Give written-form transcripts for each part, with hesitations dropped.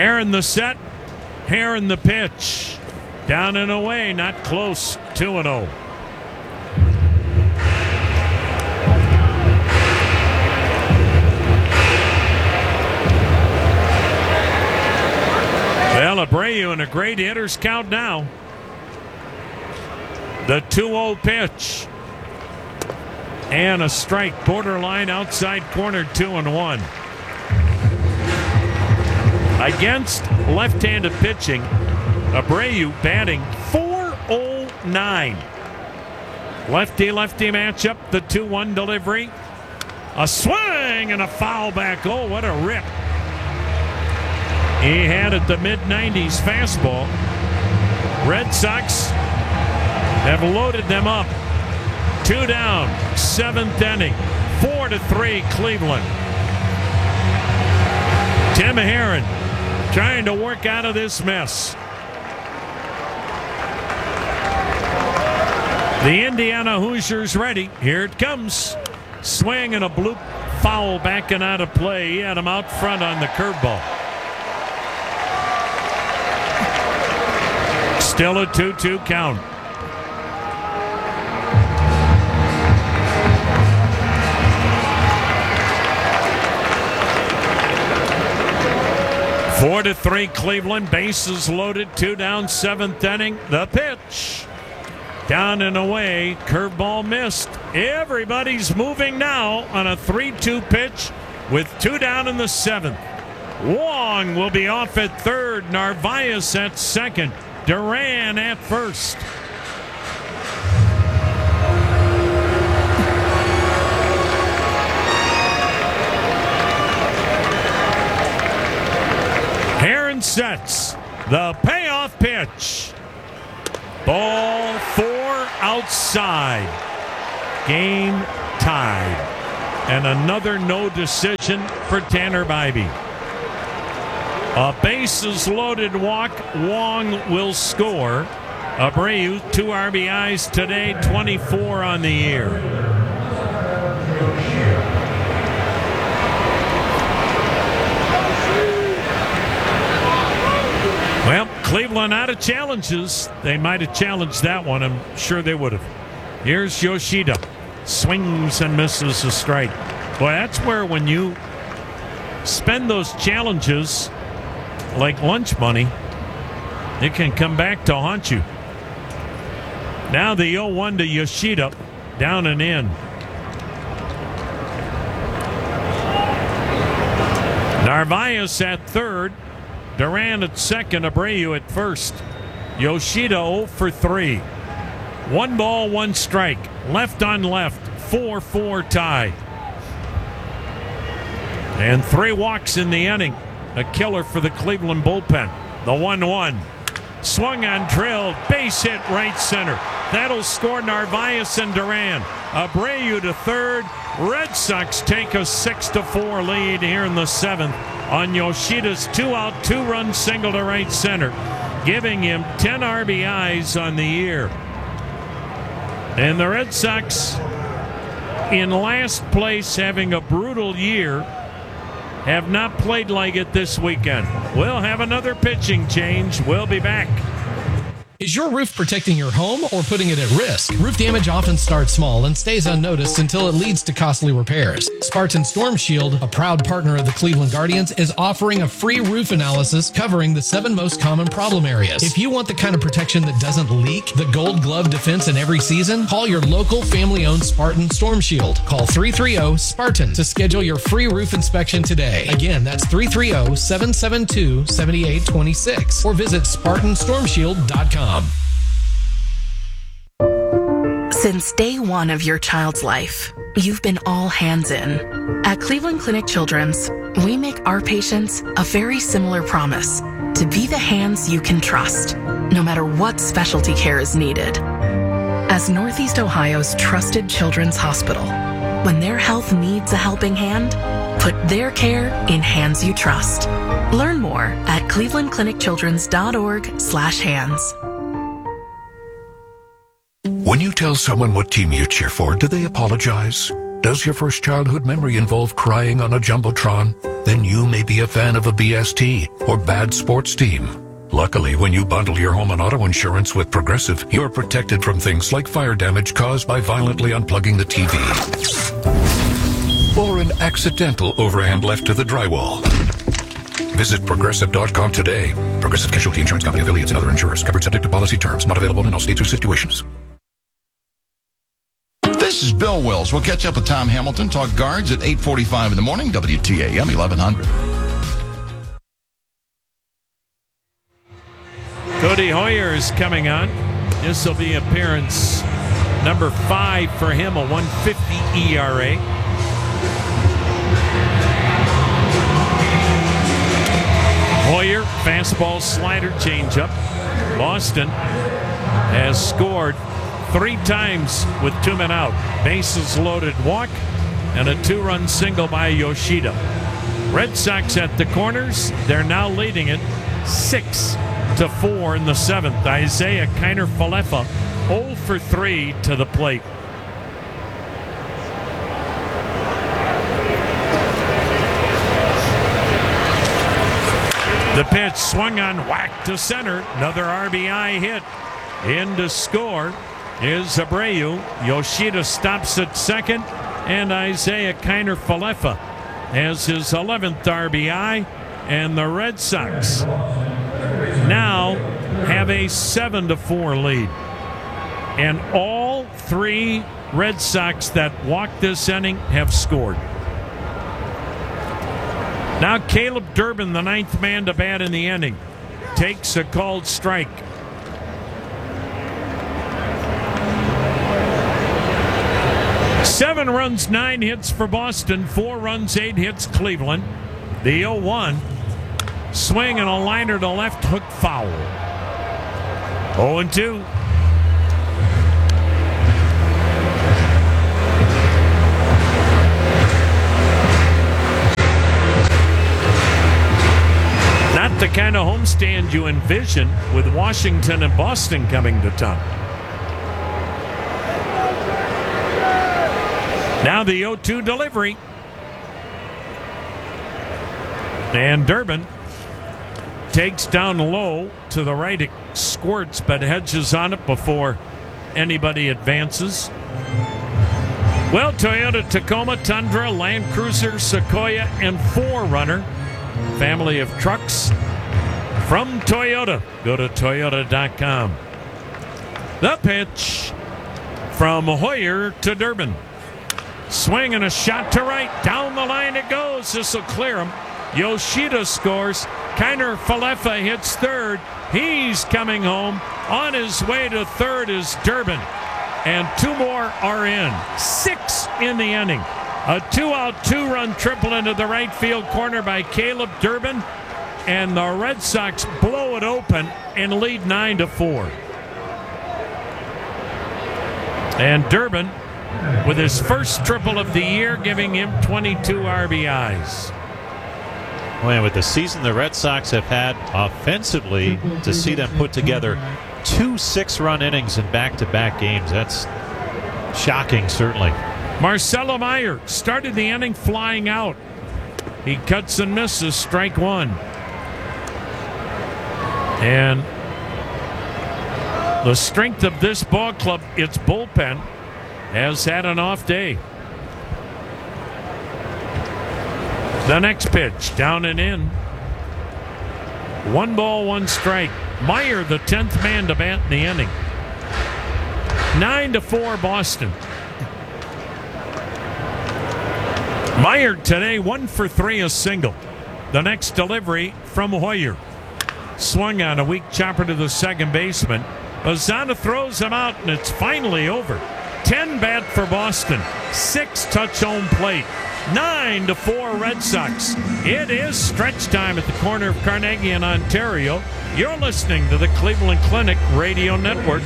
Herron the set. Herron the pitch. Down and away, not close. 2-0. Well, Abreu in a great hitter's count now. The 2-0 pitch. And a strike, borderline outside corner, 2-1. Against left-handed pitching, Abreu batting .409. Lefty-lefty matchup, the 2-1 delivery. A swing and a foul back. Oh, what a rip. He had it the mid-90s fastball. Red Sox have loaded them up. 2 down, 7th inning, 4-3 Cleveland. Tim Herron trying to work out of this mess. The Indiana Hoosiers ready. Here it comes. Swing and a bloop foul backing out of play. He had him out front on the curveball. Still a 2-2 count. Four to 3 Cleveland. Bases loaded. 2 down, 7th inning. The pitch. Down and away. Curveball missed. Everybody's moving now on a 3-2 pitch with 2 down in the 7th. Wong will be off at third. Narvaez at second. Duran at first. Herron sets the payoff pitch. Ball 4 outside. Game tied. And another no decision for Tanner Bibee. A bases loaded walk. Wong will score. Abreu, 2 RBIs today, 24 on the year. Well, Cleveland out of challenges. They might have challenged that one. I'm sure they would have. Here's Yoshida. Swings and misses a strike. Boy, that's where when you spend those challenges like lunch money, it can come back to haunt you. Now the 0-1 to Yoshida. Down and in. Narvaez at third. Duran at second. Abreu at first. Yoshida 0 for 3. 1 ball, 1 strike. Left on left. 4-4 tie. And 3 walks in the inning. A killer for the Cleveland bullpen. The 1-1. Swung on drill. Base hit right center. That'll score Narvaez and Duran. Abreu to third. Red Sox take a 6-4 lead here in the 7th on Yoshida's 2-out, 2-run single to right center, giving him 10 RBIs on the year. And the Red Sox, in last place, having a brutal year, have not played like it this weekend. We'll have another pitching change. We'll be back. Is your roof protecting your home or putting it at risk? Roof damage often starts small and stays unnoticed until it leads to costly repairs. Spartan Storm Shield, a proud partner of the Cleveland Guardians, is offering a free roof analysis covering the 7 most common problem areas. If you want the kind of protection that doesn't leak, the Gold Glove defense in every season, call your local family-owned Spartan Storm Shield. Call 330-SPARTAN to schedule your free roof inspection today. Again, that's 330-772-7826 or visit SpartanStormShield.com. Since day one of your child's life, you've been all hands in. At Cleveland Clinic Children's, we make our patients a very similar promise: to be the hands you can trust, no matter what specialty care is needed. As Northeast Ohio's trusted children's hospital, when their health needs a helping hand, put their care in hands you trust. Learn more at clevelandclinicchildrens.org/hands. When you tell someone what team you cheer for, do they apologize? Does your first childhood memory involve crying on a Jumbotron? Then you may be a fan of a BST or bad sports team. Luckily, when you bundle your home and auto insurance with Progressive, you're protected from things like fire damage caused by violently unplugging the TV. Or an accidental overhand left to the drywall. Visit Progressive.com today. Progressive Casualty Insurance Company, affiliates, and other insurers. Covered subject to policy terms. Not available in all states or situations. This is Bill Wills. We'll catch up with Tom Hamilton. Talk Guards at 8:45 in the morning. WTAM 1100. Cody Hoyer is coming on. This will be appearance number 5 for him, a 1.50 ERA. Hoyer, fastball, slider, changeup. Boston has scored 3 times with 2 men out. Bases loaded walk and a 2-run single by Yoshida. Red Sox at the corners. They're now leading it 6-4 in the 7th. Isaiah Kiner-Falefa 0 for 3 to the plate. The pitch swung on, whack to center. Another RBI hit. In to score is Abreu. Yoshida stops at second, and Isaiah Kiner-Falefa has his 11th RBI, and the Red Sox now have a 7-4 lead. And all 3 Red Sox that walked this inning have scored. Now Caleb Durbin, the 9th man to bat in the inning, takes a called strike. Seven runs, 9 hits for Boston, 4 runs, 8 hits Cleveland. The 0-1, swing and a liner to left, hook foul. 0-2. Not the kind of homestand you envision with Washington and Boston coming to town. Now the 0-2 delivery. And Durbin takes down low to the right. It squirts, but hedges on it before anybody advances. Well, Toyota Tacoma, Tundra, Land Cruiser, Sequoia, and 4Runner. Family of trucks from Toyota. Go to Toyota.com. The pitch from Hoyer to Durbin. Swing and a shot to right. Down the line it goes. This will clear him. Yoshida scores. Kiner-Falefa hits third. He's coming home. On his way to third is Durbin. And 2 more are in. 6 in the inning. A 2-out, 2-run triple into the right field corner by Caleb Durbin. And the Red Sox blow it open and lead 9-4. And Durbin with his first triple of the year, giving him 22 RBIs. Well, with the season the Red Sox have had offensively, to see them put together 2 6-run innings in back-to-back games, that's shocking, certainly. Marcelo Meyer started the inning flying out. He cuts and misses, strike 1. And the strength of this ball club, its bullpen, has had an off day. The next pitch, down and in. 1 ball, 1 strike. Meyer, the 10th man to bat in the inning. 9-4 Boston. Meyer today 1 for 3, a single. The next delivery from Hoyer. Swung on a weak chopper to the second baseman. Ozuna throws him out, and it's finally over. 10 bat for Boston. 6 touch home plate. 9-4 Red Sox. It is stretch time at the corner of Carnegie and Ontario. You're listening to the Cleveland Clinic Radio Network.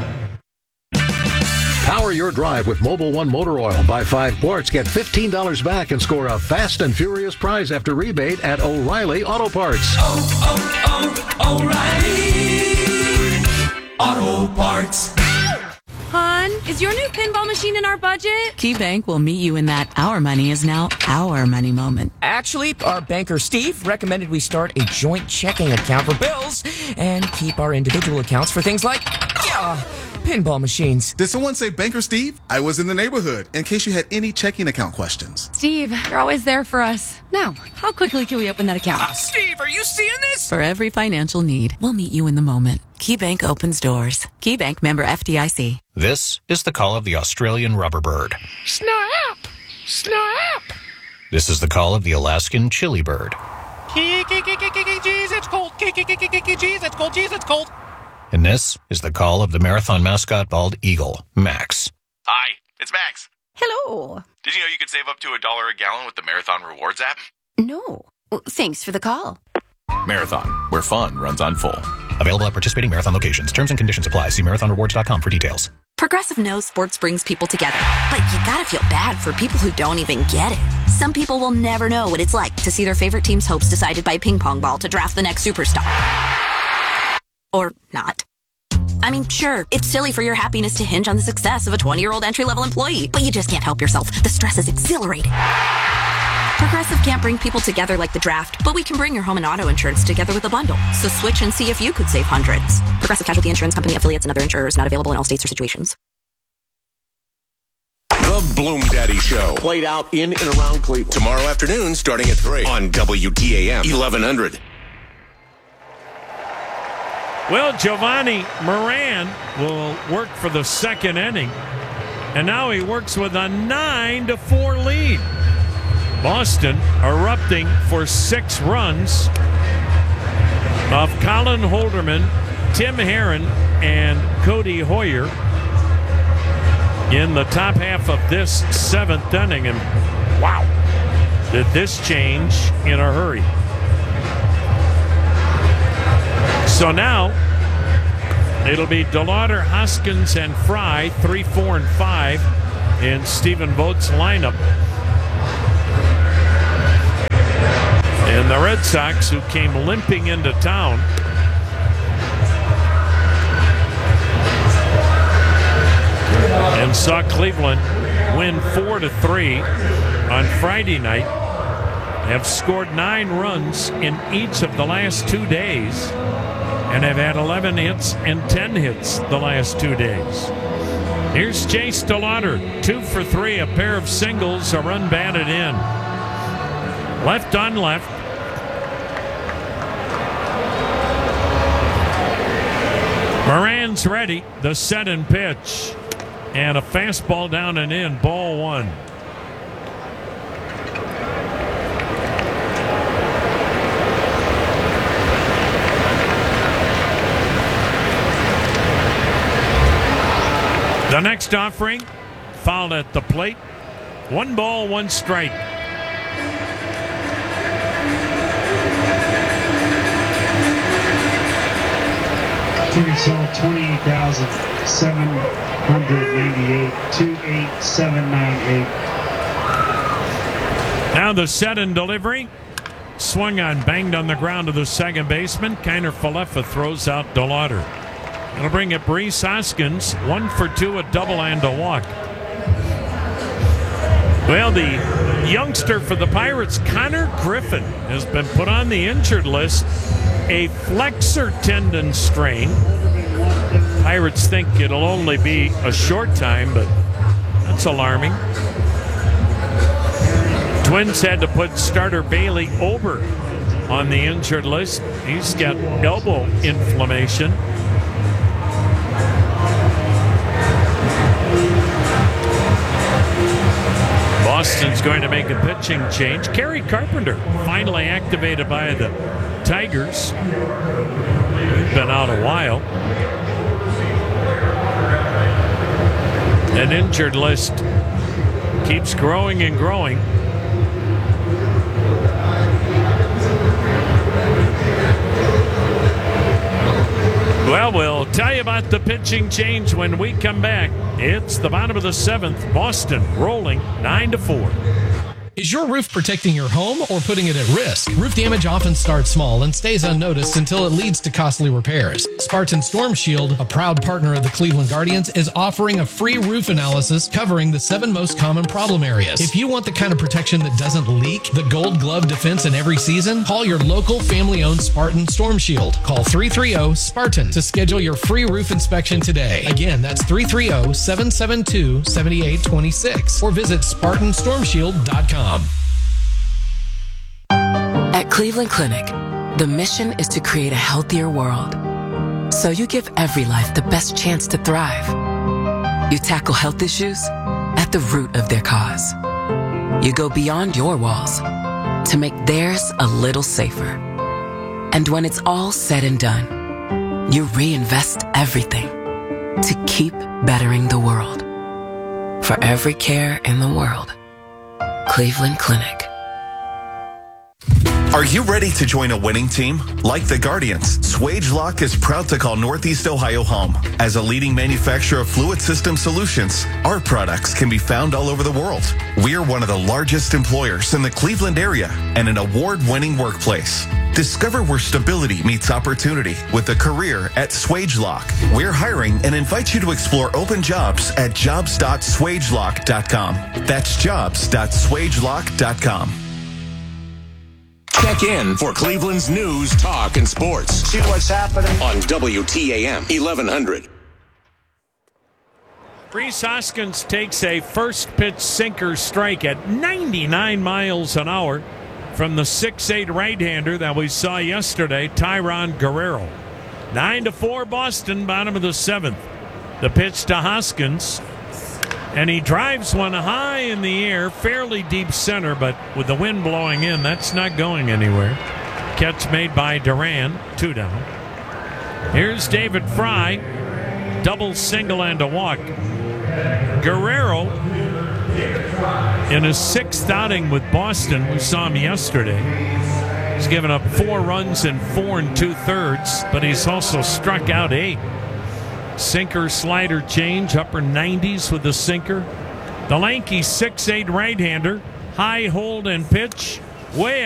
Power your drive with Mobil 1 motor oil. Buy 5 quarts, get $15 back, and score a fast and furious prize after rebate at O'Reilly Auto Parts. O'Reilly Auto Parts. Hi, everyone. Is your new pinball machine in our budget? KeyBank will meet you in that our money is now our money moment. Actually, our banker Steve recommended we start a joint checking account for bills and keep our individual accounts for things like pinball machines. Did someone say Banker Steve? I was in the neighborhood in case you had any checking account questions. Steve, you're always there for us. Now, how quickly can we open that account? Steve, are you seeing this? For every financial need, we'll meet you in the moment. KeyBank opens doors. KeyBank, member FDIC. This is the call of the Australian rubber bird. Snap! Snap! This is the call of the Alaskan chili bird. Jeez, it's cold. Jeez, it's cold. Jeez, it's cold. And this is the call of the marathon mascot bald eagle, Max. Hi, it's Max. Hello. Did you know you could save up to $1 a gallon with the Marathon Rewards app? No. Thanks for the call. Marathon, where fun runs on full. Available at participating Marathon locations. Terms and conditions apply. See marathonrewards.com for details. Progressive knows sports brings people together, but you gotta feel bad for people who don't even get it. Some people will never know what it's like to see their favorite team's hopes decided by a ping pong ball to draft the next superstar. Or not. I mean, sure, it's silly for your happiness to hinge on the success of a 20-year-old entry-level employee, but you just can't help yourself. The stress is exhilarating. Progressive can't bring people together like the draft, but we can bring your home and auto insurance together with a bundle. So switch and see if you could save hundreds. Progressive Casualty Insurance Company, affiliates, and other insurers not available in all states or situations. The Bloom Daddy Show. Played out in and around Cleveland. Tomorrow afternoon, starting at 3 on WTAM 1100. Well, Giovanni Moran will work for the second inning, and now he works with a 9-4 lead. Boston erupting for 6 runs of Colin Holderman, Tim Herron, and Cody Hoyer in the top half of this 7th inning. And wow, did this change in a hurry. So now it'll be DeLauder, Hoskins, and Fry, 3, 4, and 5 in Stephen Vogt's lineup. And the Red Sox, who came limping into town, and saw Cleveland win 4-3 on Friday night, have scored 9 runs in each of the last 2 days and have had 11 hits and 10 hits the last 2 days. Here's Chase DeLauder, 2 for 3, a pair of singles, a run batted in. Left on left. Moran's ready, the set and pitch. And a fastball down and in, ball 1. The next offering, fouled at the plate. 1 ball, 1 strike. Tickets sold 28,798, 28798. Now the set and delivery. Swung on, banged on the ground to the second baseman. Kiner Falefa throws out DeLauder. It'll bring up Rhys Hoskins, 1 for 2, a double and a walk. Well, the youngster for the Pirates, Connor Griffin, has been put on the injured list. A flexor tendon strain. Pirates think it'll only be a short time, but that's alarming. Twins had to put starter Bailey Ober on the injured list. He's got elbow inflammation. Boston's going to make a pitching change. Kerry Carpenter finally activated by the Tigers. Been out a while. An injured list keeps growing and growing. Well, we'll tell you about the pitching change when we come back. It's the bottom of the 7th. Boston rolling 9-4. Is your roof protecting your home or putting it at risk? Roof damage often starts small and stays unnoticed until it leads to costly repairs. Spartan Storm Shield, a proud partner of the Cleveland Guardians, is offering a free roof analysis covering the 7 most common problem areas. If you want the kind of protection that doesn't leak, the Gold Glove defense in every season, call your local family-owned Spartan Storm Shield. Call 330-SPARTAN to schedule your free roof inspection today. Again, that's 330-772-7826 or visit SpartanStormShield.com. At Cleveland Clinic, the mission is to create a healthier world. So you give every life the best chance to thrive. You tackle health issues at the root of their cause. You go beyond your walls to make theirs a little safer. And when it's all said and done, you reinvest everything to keep bettering the world. For every care in the world, Cleveland Clinic. Are you ready to join a winning team? Like the Guardians, Swagelok is proud to call Northeast Ohio home. As a leading manufacturer of fluid system solutions, our products can be found all over the world. We are one of the largest employers in the Cleveland area and an award-winning workplace. Discover where stability meets opportunity with a career at Swagelok. We're hiring and invite you to explore open jobs at jobs.swagelok.com. That's jobs.swagelok.com. Check in for Cleveland's news, talk, and sports. See what's happening on WTAM 1100. Rhys Hoskins takes a first pitch sinker strike at 99 miles an hour from the 6'8 right-hander that we saw yesterday, Tyrone Guerrero. 9-4 Boston, bottom of the 7th. The pitch to Hoskins, and he drives one high in the air, fairly deep center, but with the wind blowing in, that's not going anywhere. Catch made by Duran, 2 down. Here's David Fry, double, single, and a walk. Guerrero, in his 6th outing with Boston, we saw him yesterday. He's given up 4 runs in 4 2/3, but he's also struck out 8. Sinker, slider change, upper 90s with the sinker. The lanky 6'8 right-hander, high hold and pitch, way